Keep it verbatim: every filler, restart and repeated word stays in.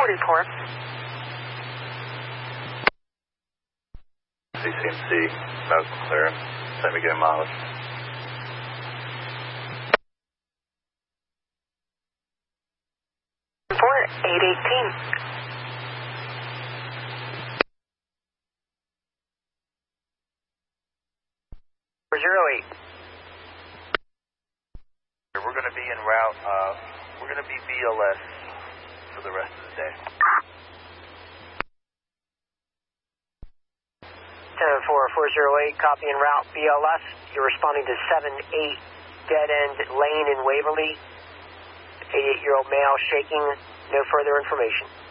report. C C M C, medical clear. Let me get a mileage. Report, eight eighteen. zero eight. We're going to be en route. Uh, we're going to be B L S for the rest of the day. seven four four zero eight, copy en route B L S. You're responding to seven eight Dead End Lane in Waverly. eighty-eight-year-old male shaking. No further information.